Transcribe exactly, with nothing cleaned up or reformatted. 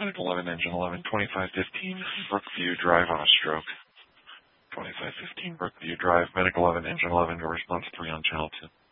Medical eleven, Engine eleven, twenty-five fifteen, Brookview Drive on a stroke. twenty-five fifteen, Brookview Drive, Medical eleven, Engine eleven, your response three on Channel two.